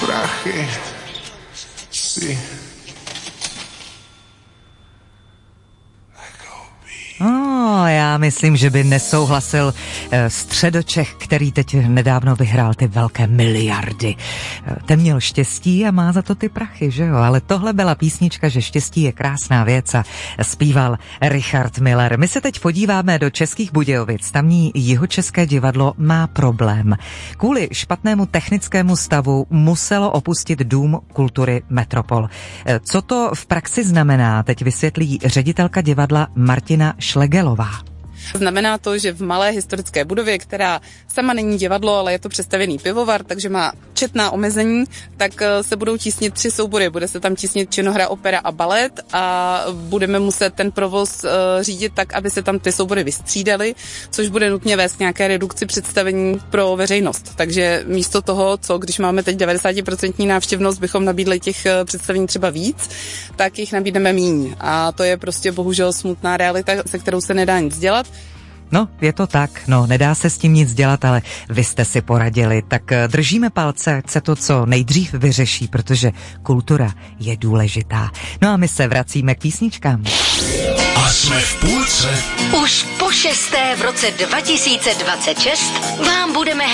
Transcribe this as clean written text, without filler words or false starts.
prachy. Si. Já myslím, že by nesouhlasil Středočech, který teď nedávno vyhrál ty velké miliardy. Ten měl štěstí a má za to ty prachy, že jo? Ale tohle byla písnička, že štěstí je krásná věc a zpíval Richard Miller. My se teď podíváme do Českých Budějovic. Tamní Jihočeské divadlo má problém. Kvůli špatnému technickému stavu muselo opustit Dům kultury Metropol. Co to v praxi znamená, teď vysvětlí ředitelka divadla Martina Šlegelová. Znamená to, že v malé historické budově, která sama není divadlo, ale je to přestavěný pivovar, takže má četná omezení, tak se budou tísnit 3 soubory. Bude se tam tísnit činohra, opera a balet a budeme muset ten provoz řídit tak, aby se tam ty soubory vystřídaly, což bude nutně vést k nějaké redukci představení pro veřejnost. Takže místo toho, co když máme teď 90% návštěvnost, bychom nabídli těch představení třeba víc, tak jich nabídneme míň. A to je prostě bohužel smutná realita, se kterou se nedá nic dělat. No, je to tak, nedá se s tím nic dělat, ale vy jste si poradili, tak držíme palce, ať se to co nejdřív vyřeší, protože kultura je důležitá. No a my se vracíme k písničkám. A jsme v půlce. Už po 6. v roce 2026 vám budeme